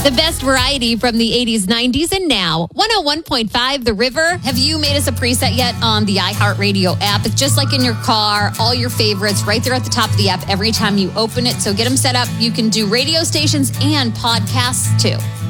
The best variety from the 80s, 90s, and now. 101.5 The River. Have you made us a preset yet on the iHeartRadio app? It's just like in your car, all your favorites right there at the top of the app every time you open it. So get them set up. You can do radio stations and podcasts too.